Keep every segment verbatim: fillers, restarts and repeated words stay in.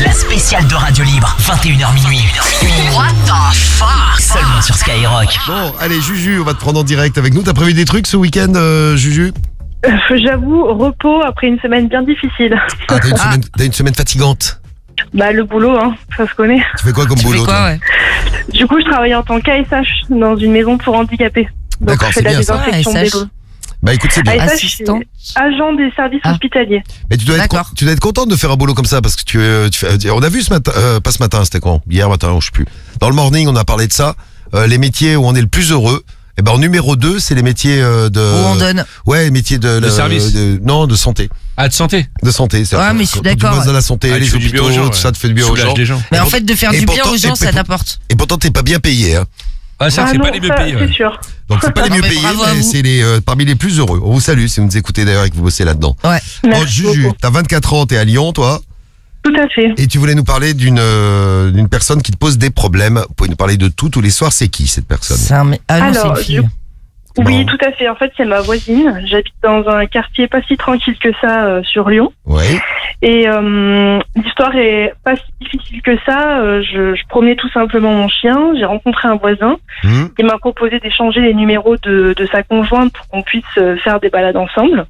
La spéciale de Radio Libre, vingt et une heures minuit. What the fuck? Seulement sur Skyrock. Bon, allez Juju, on va te prendre en direct avec nous. T'as prévu des trucs ce week-end, euh, Juju? Euh, J'avoue, repos après une semaine bien difficile. Ah, t'as une, semaine, t'as une semaine fatigante. Bah le boulot, hein, ça se connaît. Tu fais quoi comme Tu boulot fais quoi, toi ouais. Du coup, je travaille en tant qu'A S H dans une maison pour handicapés. Donc D'accord, je fais c'est de la bien ça. désinfection Ah, des A S H. lots. Bah écoute, c'est bien. A S H, Assistant. c'est agent des services Ah. hospitaliers. Mais tu dois, être, D'accord. con- tu dois être contente de faire un boulot comme ça parce que tu, euh, tu fais, on a vu ce matin, euh, pas ce matin, c'était quand? Hier matin, je sais plus. Dans le morning, on a parlé de ça. Euh, les métiers où on est le plus heureux. Et ben en numéro deux, c'est les métiers euh, de. Où on donne. Ouais, les métiers de. De le- service. de- non, de santé. Ah, de santé. De santé. c'est Ouais, quand- mais je suis quand tu d'accord, bosses dans la santé, Ah, tu les fais du bien hôpitaux, aux gens, tout ça, ouais. te fait du bien aux Soulage gens. les gens. Mais Et en pour- fait, de faire et du bien pourtant- aux gens, et ça pour- t'apporte. Et pourtant, t'es pas bien payé. Hein. Ah, ça, Ah c'est non, pas les mieux ça, payés. c'est ouais. sûr. Donc c'est pas les Non, mieux mais payés, bravo à mais vous. c'est les euh, parmi les plus heureux. On vous salue si vous nous écoutez d'ailleurs et que vous bossez là-dedans. Ouais. Bon, Merci Juju, beaucoup. t'as vingt-quatre ans, t'es à Lyon, toi, Tout à fait. et tu voulais nous parler d'une euh, d'une personne qui te pose des problèmes. Vous pouvez nous parler de tout tous les soirs. C'est qui cette personne? C'est un... Ah non, Alors, c'est une fille. Oui, Bon. tout à fait. En fait, c'est ma voisine. J'habite dans un quartier pas si tranquille que ça euh, sur Lyon. Ouais. Et euh, l'histoire est pas si difficile que ça. Euh, je, je promenais tout simplement mon chien. J'ai rencontré un voisin Hum. qui m'a proposé d'échanger les numéros de, de sa conjointe pour qu'on puisse euh, faire des balades ensemble.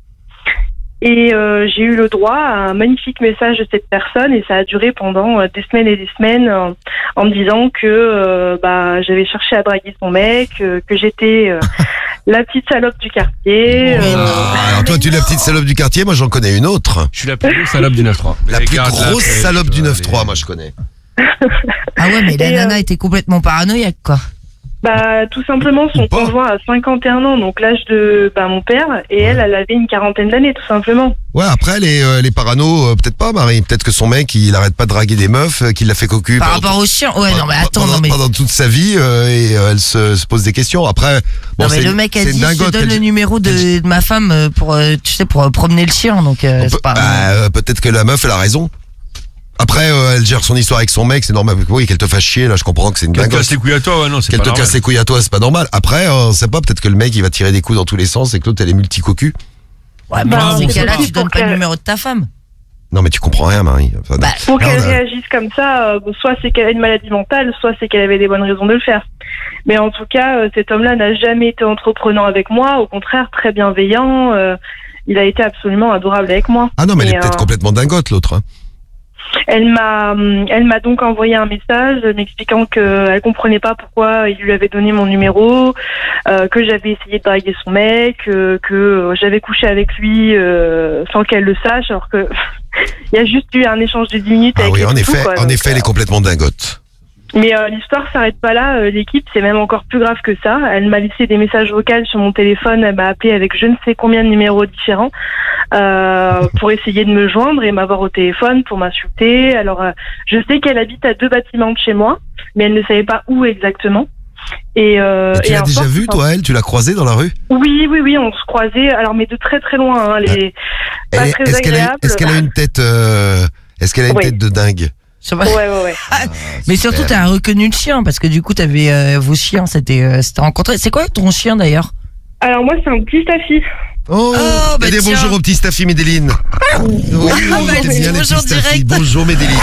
Et euh, j'ai eu le droit à un magnifique message de cette personne et ça a duré pendant euh, des semaines et des semaines euh, en me disant que euh, bah, j'avais cherché à draguer son mec, euh, que j'étais euh, la petite salope du quartier. Mais euh, non. Ah, alors toi, tu es la petite salope du quartier. Moi, j'en connais une autre. Je suis la plus grosse salope du neuf trois. La Les plus gardes, la grosse pêche, salope du euh, neuf trois, les- moi, je connais. Ah ouais, mais la Et, euh, nana était complètement paranoïaque, quoi. Bah, tout simplement, son Ou pas. conjoint a cinquante et un ans, donc l'âge de bah, mon père, et elle, elle avait une quarantaine d'années, tout simplement. Ouais, après, les, euh, les parano, euh, peut-être pas, Marie. Peut-être que son mec, il arrête pas de draguer des meufs, euh, qu'il l'a fait cocu. Par pendant- rapport au chien. Ouais, non, mais attends, pendant, non, mais. pendant toute sa vie, euh, et euh, elle se, se pose des questions. Après, bon, Non, mais c'est le mec a c'est une dit, je te dingote, donne elle- le numéro de, de ma femme euh, pour, euh, tu sais, pour euh, promener le chien, donc euh, on peut- c'est pas. bah, euh, peut-être que la meuf, elle a raison. Après, euh, elle gère son histoire avec son mec, c'est normal. Oui, qu'elle te fasse chier, là, je comprends que c'est une Qu'elle te dingote. casse les couilles à toi, ouais, non, c'est Qu'elle pas te normal. casse les couilles à toi, c'est pas normal. Après, euh, on sait pas, peut-être que le mec, il va tirer des coups dans tous les sens et que l'autre, elle est multicocus. Ouais, mais Bah, dans ces c'est cas-là, possible tu donnes pour pas le qu'elle- numéro de ta femme. Non, mais tu comprends rien, Marie. Enfin, Bah, Pour non, qu'elle non. réagisse comme ça, euh, bon, soit c'est qu'elle a une maladie mentale, soit c'est qu'elle avait des bonnes raisons de le faire. Mais en tout cas, euh, cet homme-là n'a jamais été entreprenant avec moi, au contraire, très bienveillant. euh, il a été absolument adorable avec moi. Ah non, mais elle Et, est peut-être euh, complètement dingote, l'autre. hein. Elle m'a, hum, elle m'a donc envoyé un message m'expliquant qu'elle comprenait pas pourquoi il lui avait donné mon numéro, euh, que j'avais essayé de draguer son mec, euh, que j'avais couché avec lui euh, sans qu'elle le sache, alors que il y a juste eu un échange de dix minutes Ah avec oui, elle, en c'est tout, effet, quoi. en Donc, effet, elle est complètement dingote. Mais euh, l'histoire s'arrête pas là. euh, L'équipe, c'est même encore plus grave que ça. Elle m'a laissé des messages vocaux sur mon téléphone. Elle m'a appelé avec je ne sais combien de numéros différents euh, pour essayer de me joindre et m'avoir au téléphone pour m'insulter. Alors, euh, je sais qu'elle habite à deux bâtiments de chez moi, mais elle ne savait pas où exactement. Et, euh, Et tu et l'as un déjà soir, vue, toi, elle? Tu l'as croisée dans la rue? Oui, oui, oui, on se croisait. Alors, mais de très très loin. Hein, les... Elle Pas est- très Est-ce qu'elle a, agréable. est-ce qu'elle a une tête, euh, est-ce qu'elle a une Oui. tête de dingue? Je sais pas. Ouais, ouais, ouais. Mais surtout, t'as reconnu le chien, parce que du coup, t'avais euh, vos chiens, c'était euh, c'était rencontré. C'est quoi ton chien d'ailleurs? Alors moi, c'est un petit staffy. Oh, Oh, bah dis tiens. bonjour au petit Staffy Médéline. Oui, bah, t'aimes dis bien les bonjour petits Staffy. direct. Bonjour Médéline.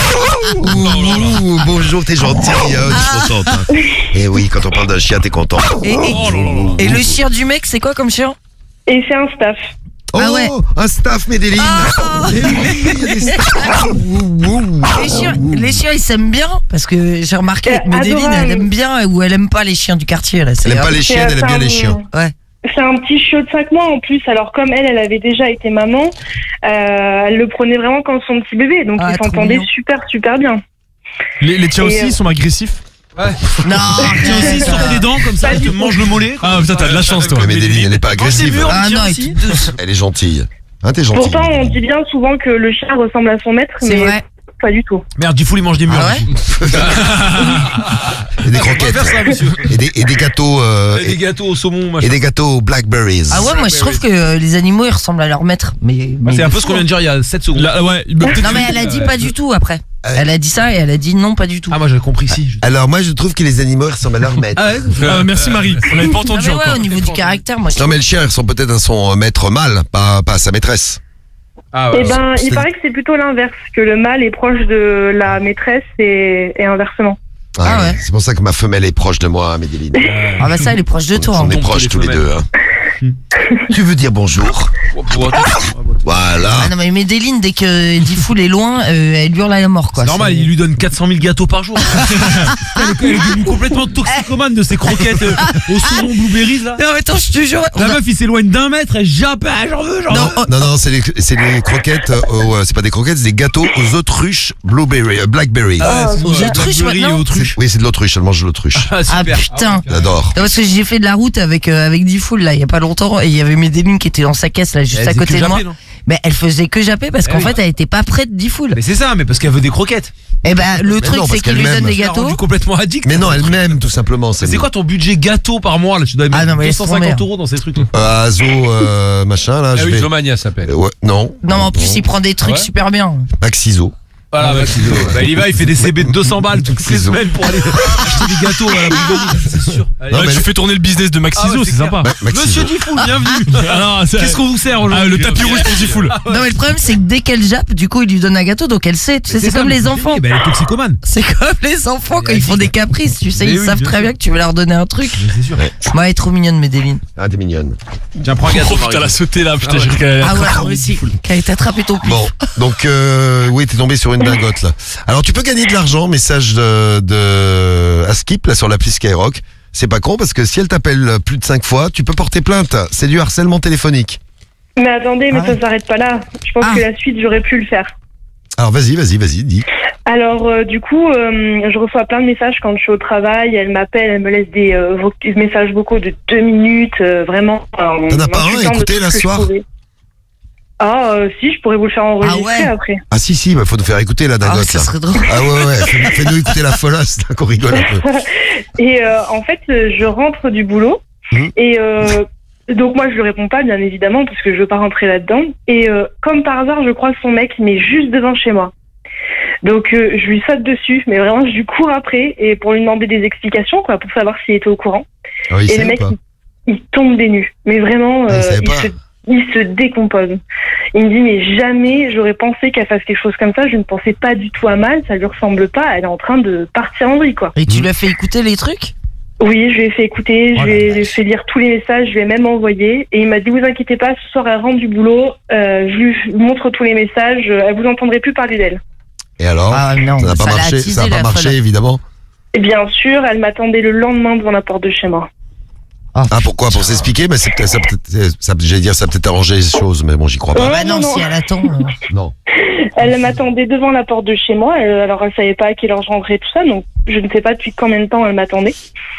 Ouh, ouh, bonjour, t'es gentil, hein, je suis contente. Hein. Et oui, quand on parle d'un chien, t'es content. Et, et- et le chien du mec, c'est quoi comme chien? Et c'est un staff. Oh, Ah ouais. un staff Médéline. Ah. Eh oui, il y a des staffs. Ouh, ouh. Les chiens, les chiens, ils s'aiment bien, parce que j'ai remarqué avec Euh, Médéline, adorable. elle aime bien ou elle aime pas les chiens du quartier là. Elle aime pas les chiennes, elle aime bien les chiens. Ouais. C'est un petit chiot de cinq mois en plus. Alors comme elle, elle avait déjà été maman, euh, elle le prenait vraiment comme son petit bébé. Donc Ah, ils trop s'entendaient mignon. super super bien. Les, les tiens Et, aussi, euh, ils sont agressifs. Non, Tiens aussi, ils sortent les dents comme ça, ils te mangent le mollet. Ah putain, t'as de la chance toi. Mais Médéline, elle est pas agressive. ah non, elle est toute douce. Elle est gentille. Hein, t'es gentille. Pourtant, on dit bien souvent que le chien ressemble à son maître, C'est mais vrai. pas du tout. Merde, du fou, il mange des murs. Ah ouais? du coup. Et des On va croquettes. faire ça, monsieur. Et des, et des gâteaux. euh, Et des et, gâteaux au saumon, machin. et des gâteaux aux blackberries. Ah ouais, moi je trouve que euh, les animaux ils ressemblent à leur maître. Mais, mais C'est un peu ce qu'on vient de dire il y a sept secondes. Là, ouais, bah, peut-être- Non mais elle a dit pas du tout après. Elle a dit ça et elle a dit non pas du tout. Ah, moi j'avais compris, si. Alors moi je trouve que les animaux ils ressemblent à leur maître. Ah ouais Ah, merci Marie, on l'avait pas Non entendu mais ouais, encore. au niveau du caractère, moi je Non mais le chien il ressemble peut-être à son euh, maître mâle, pas, pas à sa maîtresse. Ah Eh ouais. ben, c'est- il paraît que c'est plutôt l'inverse, que le mâle est proche de la maîtresse et, et inversement. Ah ouais. C'est pour ça que ma femelle est proche de moi, Médéline. Ah bah ça, elle est proche de toi. On hein. est tombe proches sur tous les les femelles. deux. Hein. Tu veux dire bonjour? Voilà. Ah non mais Médéline, dès que Diffoul est loin, euh, elle hurle à la mort quoi. C'est normal, C'est- il lui donne quatre cent mille gâteaux par jour. Elle est devenue complètement toxicomane de ses croquettes euh, au saumon blueberries là. Non mais attends, je te jure. on La a- meuf il s'éloigne d'un mètre, elle jappe, ah, j'en veux, j'en Non, veux. oh, Non, non, c'est les, c'est les croquettes, euh, aux, euh, c'est pas des croquettes, c'est des gâteaux aux autruches blueberry, euh, blackberry. Ah, c'est aux bon, autruches Blackberry et maintenant autruches. Oui, c'est de l'autruche, elle mange de l'autruche. Ah, Ah super. putain. J'adore. Non, parce que j'ai fait de la route avec euh, avec Diffoul là il y a pas longtemps et il y avait Médéline qui était dans sa caisse là juste Elle à faisait côté que de moi. japper, non Mais elle faisait que japper parce Eh qu'en oui. fait elle était pas prête Diffoul. Mais c'est ça, mais parce qu'elle veut des croquettes. Et ben le Mais truc non, c'est parce qu'il lui qu'elle donne m'aime. des Tu l'as gâteaux. rendu complètement addict. Mais non, elle-même, tout simplement. C'est quoi ton budget gâteau par mois là? Tu dois mettre Ah non, mais laisse deux cent cinquante tomber. euros dans ces trucs là. euh, Azo, euh, machin, là, Ah je oui, vais... Zomania ça s'appelle. Euh, ouais, non. Non mais en plus il prend des trucs Ouais. super bien. Maxiso. Voilà, bah, bah, il y va, il fait des C B de deux cents balles toutes les Ciseaux. semaines pour aller acheter des gâteaux à la boulangerie, c'est sûr. Allez, Non, ouais, mais tu le- fais tourner le business de Max Ah ouais, Ciseaux, c'est c'est sympa. Ma- Max Monsieur Ciseaux. Diffoul, bienvenue. Ah non, c'est- Qu'est-ce qu'on vous sert Ah, aujourd'hui? le tapis rouge pour Diffoul. Non mais le problème c'est que dès qu'elle jappe, du coup il lui donne un gâteau donc elle sait. Tu sais, c'est ça, comme mais les c'est enfants. fini, bah, elle est toxicomane. C'est comme les enfants quand ils font des caprices, tu sais, Mais ils oui, savent bien très sûr. bien que tu veux leur donner un truc. Mais c'est sûr. Moi elle est trop mignonne Médéline. Ah, t'es mignonne. Tiens, prends un gâteau. Oh Marie. putain, la sauté là, putain, Ah ouais. j'ai cru qu'elle allait Ah ouais, attraper moi un aussi. Diffoul. Qu'elle ait attrapé ton pif. Bon, donc, euh, oui, t'es tombé sur une dingote, là. Alors, tu peux gagner de l'argent, message de, de, à Skip, là, sur l'appli Skyrock. C'est pas con, parce que si elle t'appelle plus de cinq fois, tu peux porter plainte. C'est du harcèlement téléphonique. Mais attendez, mais Ah ça ouais. s'arrête pas là. Je pense Ah. que la suite, j'aurais pu le faire. Alors, vas-y, vas-y, vas-y, dis. Alors, euh, du coup, euh, je reçois plein de messages quand je suis au travail. Elle m'appelle, elle me laisse des euh, vo- messages vocaux de deux minutes, euh, vraiment. euh, T'en as pas un à m'insultant de écouter, tout là, ce que ce soir je trouvais. Ah, euh, si, je pourrais vous le faire enregistrer Ah ouais. après. Ah, si, si, bah, faut nous faire écouter la Ah dingote, ça là. serait drôle. Ah, ouais, ouais, fais- fais-nous écouter la folasse, là, qu'on rigole un peu. Et euh, en fait, euh, je rentre du boulot Mhm. et euh, donc moi je lui réponds pas bien évidemment parce que je veux pas rentrer là-dedans. Et euh, comme par hasard, je croise son mec mais juste devant chez moi. Donc euh, je lui saute dessus, mais vraiment je lui cours après et pour lui demander des explications quoi, pour savoir s'il était au courant. Ah, il et sait le ou mec pas il, il tombe des nues, mais vraiment Ah, il euh, savait il, pas. se, il se décompose. Il me dit mais jamais j'aurais pensé qu'elle fasse quelque chose comme ça. Je ne pensais pas du tout à mal, ça lui ressemble pas. Elle est en train de partir en vrille quoi. Et tu lui as fait écouter les trucs? Oui, je lui ai fait écouter, Oh je la lui ai vache. fait lire tous les messages, je lui ai même envoyé. Et il m'a dit, vous inquiétez pas, ce soir elle rentre du boulot, euh, je lui montre tous les messages, euh, elle vous entendrait plus parler d'elle. Et alors? Ah non, Ça n'a pas l'a marché, attisé, ça n'a pas la marché, folle. évidemment. Et bien sûr, elle m'attendait le lendemain devant la porte de chez moi. Oh, Ah, pourquoi? Pour s'expliquer? Mais c'est peut-être, ça peut-être, ça, j'allais dire, ça a peut-être arrangé les choses, mais bon, j'y crois Ah pas. bah non, non, non. si elle attend. euh. Non. Elle m'attendait devant la porte de chez moi, elle- alors elle savait pas à quelle heure je rentrais, tout ça, donc je ne sais pas depuis combien de temps elle m'attendait.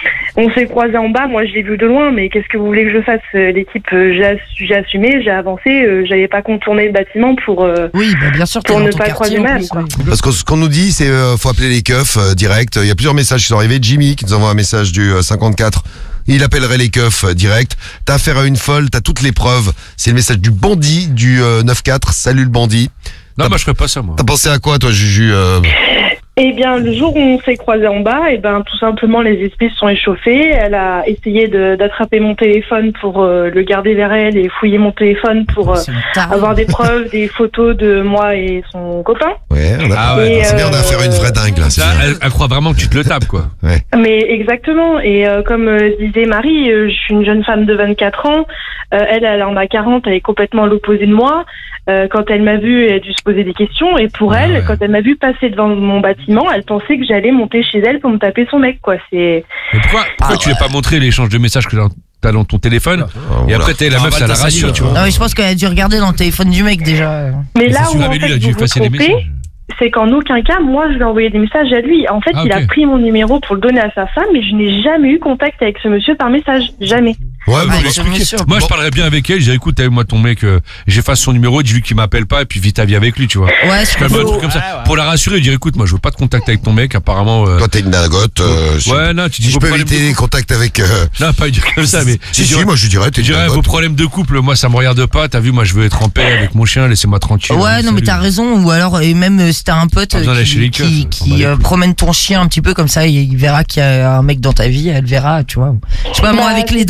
On s'est croisés en bas, moi je l'ai vu de loin, mais qu'est-ce que vous voulez que je fasse? Euh, L'équipe, euh, j'ai ass- j'ai assumé, j'ai avancé, euh, j'avais pas contourné le bâtiment pour... euh, Oui, bah bien sûr, t'es Pour dans ne ton pas quartier, croiser en madame, plus, quoi. oui. Parce que ce qu'on nous dit, c'est euh, faut appeler les keufs euh, direct. Il y a plusieurs messages qui sont arrivés. Jimmy qui nous envoie un message du euh, cinquante-quatre. Il appellerait les keufs euh, direct. T'as affaire à une folle, t'as toutes les preuves. C'est le message du bandit du euh, neuf quatre. Salut le bandit. Non, moi je ferais pas ça, moi. T'as pensé à quoi toi, Juju? euh Eh bien, le jour où on s'est croisés en bas, eh ben, tout simplement, les esprits se sont échauffés. Elle a essayé de- d'attraper mon téléphone pour euh, le garder vers elle et fouiller mon téléphone pour euh, C'est une tarée. avoir des preuves, des photos de moi et son copain. Ouais, on a, Ah ouais, Et, non, c'est bien, on a euh, affaire à une vraie dingue là. c'est Ça, bien. elle, elle croit vraiment que tu te le tapes, quoi. Mais exactement. Et euh, comme euh, disait Marie, euh, je suis une jeune femme de vingt-quatre ans. Euh, elle, elle en a quarante. Elle est complètement à l'opposé de moi. Euh, quand elle m'a vue, elle a dû se poser des questions. Et pour Ah elle, ouais. quand elle m'a vue passer devant mon bâtiment, elle pensait que j'allais monter chez elle pour me taper son mec, quoi. C'est Mais pourquoi, pourquoi Ah tu lui as pas montré l'échange de messages que t'as dans ton téléphone? Oh, Et voilà. après, t'es la Ah, meuf, va ça la te rassure, salir, tu vois. Non, mais je pense qu'elle a dû regarder dans le téléphone du mec déjà. mais Et là c'est où celui-là, en mais lui, il a fait dû vous vous effacer les trompez, messages. c'est qu'en aucun cas, moi, je lui ai envoyé des messages à lui. En fait, Ah, il ok. a pris mon numéro pour le donner à sa femme, mais je n'ai jamais eu contact avec ce monsieur par message. Jamais. Ouais, Ah, mais je expliquez. suis sûr. Moi, je parlerais bien avec elle. Je dirais, écoute, t'as eu moi ton mec, euh, j'efface son numéro, dis-lui qu'il m'appelle pas, et puis vite ta vie avec lui, tu vois. Ouais, je Comme un comprends. truc comme ça. Pour la rassurer, je dirais, écoute, moi, je veux pas de contact avec ton mec, apparemment. euh, Toi, t'es une dingote. euh, je- Ouais, non, tu dis si je vos peux problèmes éviter de les contacts avec. euh, Non, pas dire comme ça, mais. Si, je si, dirais- moi je dirais, t'es Je une dirais, vos dingote. problèmes de couple, moi, ça me regarde pas. T'as vu, moi, je veux être en paix avec mon chien, laissez-moi tranquille. Ouais, hein, non, mais salut. t'as raison. Ou alors, et même euh, si t'as un pote Pas besoin euh, d'aller chez qui, les keufs, qui, on s'en qui, bat les euh, couilles. promène ton chien un petit peu comme ça, il, il verra qu'il y a un mec dans ta vie, elle verra, tu vois. Je sais pas, moi, Bah, avec les c'est dingues, ça. tu sais.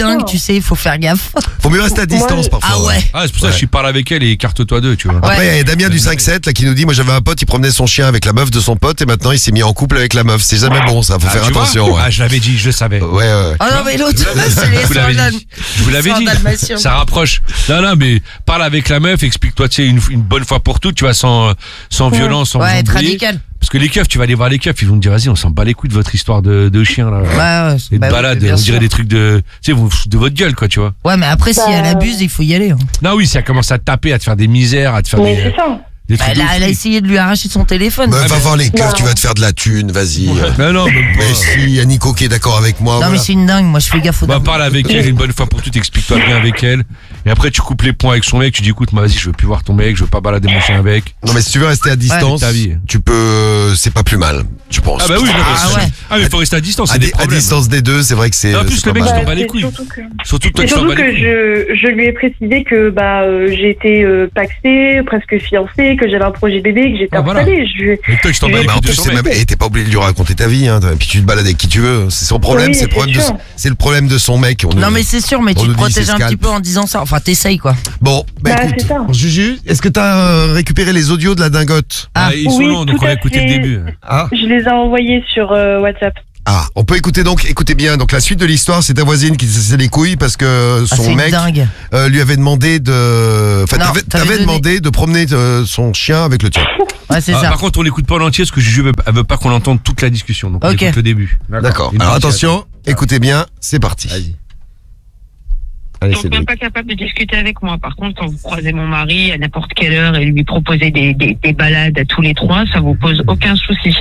sais, il faut faire gaffe. Faut mieux rester à distance Moi, parfois. Ah ouais. Ah, c'est pour ça Ouais. que je parle avec elle et écarte-toi d'eux, tu vois. Après, il Ouais. y a Damien du cinq sept là qui nous dit, moi j'avais un pote, il promenait son chien avec la meuf de son pote et maintenant il s'est mis en couple avec la meuf. C'est jamais bon ça, faut Ah, faire tu vois attention. Ouais. Ah, je l'avais dit, je le savais. Ouais, ouais, ouais. Ah non, mais l'autre, c'est les Je vous l'avais soins dit. Je vous l'avais soins dit. dalmatiens. Ça rapproche. Non, non, mais parle avec la meuf, explique-toi, tu sais, une, une bonne fois pour toutes, tu vois, sans, sans violence, sans Ouais, vous être embrouiller. radical. Parce que les keufs, tu vas aller voir les keufs, ils vont te dire, vas-y, on s'en bat les couilles de votre histoire de, de chien, là. Ouais, ouais. Et de bah oui, balade, bien on sûr. dirait des trucs de, tu sais, vous vous foutez de votre gueule, quoi, tu vois. Ouais, mais après, si Bah, elle abuse, il faut y aller. hein. Non, oui, si elle commence à te taper, à te faire des misères, à te faire Mais des, c'est ça. des Bah, trucs elle, de a, elle a fou. essayé de lui arracher son téléphone. Bah, Ah, va mais- voir les keufs, Non. tu vas te faire de la thune, vas-y. Non, non, même pas. Mais si, il y a Nico qui est d'accord avec moi. Non, voilà. mais c'est une dingue, moi je fais gaffe aux Bah, dames. parle avec elle une bonne fois pour toutes, explique-toi bien avec elle. Et après, tu coupes les points avec son mec, tu dis, écoute, moi, vas-y, je veux plus voir ton mec, je veux pas balader mon chien avec. Non, mais si tu veux rester à distance, c'est ta vie. tu peux, c'est pas plus mal, je pense. Ah, bah oui, non, Ah, mais- ouais. Ah, mais faut rester à distance, À, c'est di- des à problèmes. distance des deux, c'est vrai que c'est. Et en plus, c'est le pas mec, mal. je t'en bats les c'est couilles. surtout que, Surtout que toi, c'est tu t'en surtout bats les que couilles. je, je lui ai précisé que bah euh, j'ai été euh, paxée, presque fiancée, que j'avais un projet bébé, que j'étais Ah, voilà. installée. Je lui ai- Et toi, tu t'en bats les Mais en couilles de plus, son c'est mec. même, et t'es pas obligé de lui raconter ta vie, hein. Et puis tu te balades avec qui tu veux. C'est son problème, Oui, c'est le c'est problème de, sûr. c'est le problème de son mec. On Non, nous- mais c'est sûr, mais on tu nous te dit, protèges c'est un petit scalp. peu en disant ça. Enfin, t'essayes quoi. Bon, bah, Bah, écoute, c'est ça. Juju, est-ce que t'as euh, récupéré les audios de la dingote? Ah, ils sont Oui, longs, donc tout on a à écouté le fait. début. Ah. Je les ai envoyés sur euh, WhatsApp. Ah, on peut écouter donc, écoutez bien. Donc la suite de l'histoire, c'est ta voisine qui s'est les couilles parce que Ah, son c'est mec dingue. euh, lui avait demandé de, enfin Non, t'avais, t'avais t'avais donné. demandé de promener euh, son chien avec le tien. Ouais, c'est Ah, ça. par contre, on l'écoute pas en entier parce que Juju veut, elle veut pas qu'on entende toute la discussion. Donc, on Ok. écoute le début. D'accord. Une Alors partie, attention, écoutez bien, c'est parti. Vas-y. Allez, Donc c'est même pas capable de discuter avec moi. Par contre, quand vous croisez mon mari à n'importe quelle heure et lui proposez des, des, des balades à tous les trois, ça vous pose aucun souci.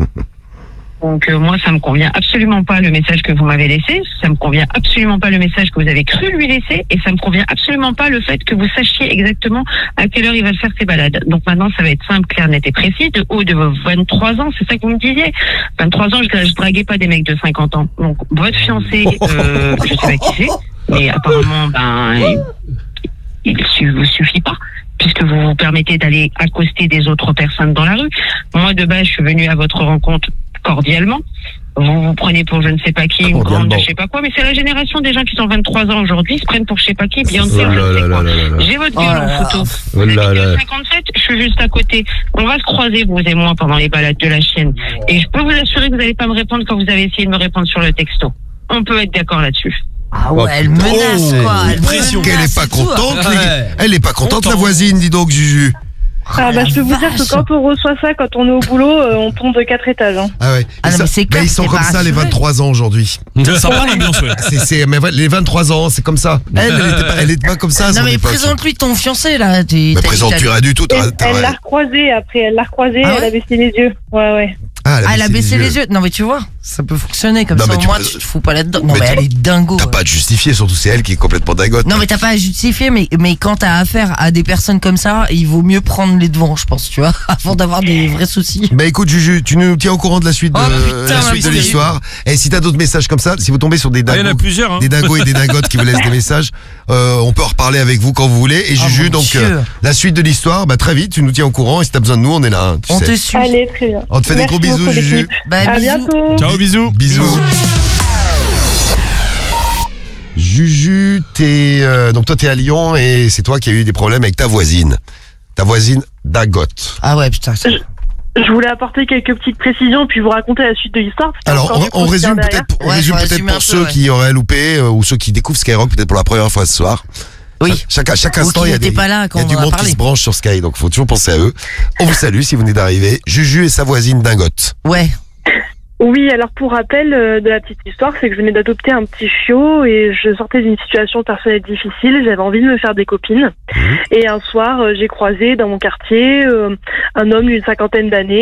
Donc euh, moi, ça me convient absolument pas le message que vous m'avez laissé, ça me convient absolument pas le message que vous avez cru lui laisser, et ça me convient absolument pas le fait que vous sachiez exactement à quelle heure il va faire ses balades. Donc maintenant, ça va être simple, clair, net et précis. De haut de vos vingt-trois ans, c'est ça que vous me disiez. vingt-trois ans, je, je draguais pas des mecs de cinquante ans. Donc votre fiancé, euh, je sais pas qui c'est, mais apparemment, ben, il, il vous suffit pas, puisque vous vous permettez d'aller accoster des autres personnes dans la rue. Moi, de base, je suis venue à votre rencontre cordialement. Vous vous prenez pour je ne sais pas qui, une grande Cordialement. de je sais pas quoi, mais c'est la génération des gens qui ont vingt-trois ans aujourd'hui, ils se prennent pour je sais pas qui, Beyoncé, Oh ou je là ne sais là quoi. là là là. J'ai votre Oh gueule là en là. photo. Oh Vous là habitez là. au cinquante-sept, je suis juste à côté. On va se croiser, vous et moi, pendant les balades de la chienne. Et je peux vous assurer que vous n'allez pas me répondre quand vous avez essayé de me répondre sur le texto. On peut être d'accord là-dessus. Ah ouais, elle menace quoi. Elle pression. menace Qu'elle est pas et tout, hein. contente, Ouais. les- elle est pas contente la Content. voisine, dis donc Juju. Ah, bah, la je peux vous dire vache. que quand on reçoit ça, quand on est au boulot, euh, on tombe de quatre étages. Hein. Ah ouais. Ah Et non, ça- mais c'est clair, ils sont t'es comme pas ça les rassuré. vingt-trois ans aujourd'hui. C'est sympa l'ambiance, ouais. C'est, c'est, mais les vingt-trois ans, c'est comme ça. Elle, elle était pas, elle était pas comme ça à son Non, mais époque. présente-lui ton fiancé là. t'es- Mais t'as dit présente que tu t'as- rien du tout. t'as- Elle, t'as- elle l'a recroisé après, elle l'a recroisé, Ah elle ouais a baissé les yeux. Ouais, ouais. Ah, Ah, elle a baissé les yeux. Non, mais tu vois, ça peut fonctionner comme Non, ça. mais Au tu moins, peux- tu te fous pas là-dedans. Non, Mais mais tu- elle est dingo. T'as pas à te justifier, surtout c'est elle qui est complètement dingote. Non, mais t'as pas à justifier, mais, mais quand t'as affaire à des personnes comme ça, il vaut mieux prendre les devants, je pense, tu vois, avant d'avoir des vrais soucis. Bah écoute Juju, tu nous tiens au courant de la suite de, Oh, putain, la ma suite de pauvre. l'histoire. Et si t'as d'autres messages comme ça, si vous tombez sur des Ah, il y en a dingos, plusieurs, hein. des dingos et des dingotes qui vous laissent des messages, euh, on peut en reparler avec vous quand vous voulez. Et Oh, Juju, mon donc Dieu. euh, la suite de l'histoire, bah très vite, tu nous tiens au courant. Et si t'as besoin de nous, on est là. hein, tu On sais. te suit. Allez, très bien. On te fait des Merci gros bisous, beaucoup, Juju. l'équipe. Bah, À bisous. bientôt. Ciao, bisous. Bisous. Juju, t'es euh, donc toi t'es à Lyon et c'est toi qui as eu des problèmes avec ta voisine. Ta voisine Dagotte. Ah ouais, putain. ça- Je voulais apporter quelques petites précisions puis vous raconter la suite de l'histoire. parce qu'il y a Alors encore on, du on croustillant résume derrière. peut-être, on Ouais, résume faut peut-être résumer pour un peu, ceux ouais. qui auraient loupé euh, ou ceux qui découvrent Skyrock peut-être pour la première fois ce soir. Oui. Chaque, à chaque Ou instant, qui il y a, n'étaient des, pas là quand il y a du on en a monde qui parlé. se branche sur Sky, donc faut toujours penser à eux. On vous salue si vous venez d'arriver. Juju et sa voisine Dingote. Ouais. Oui, alors pour rappel euh, de la petite histoire, c'est que je venais d'adopter un petit chiot et je sortais d'une situation personnelle difficile. J'avais envie de me faire des copines. Et un soir, euh, j'ai croisé dans mon quartier euh, un homme d'une cinquantaine d'années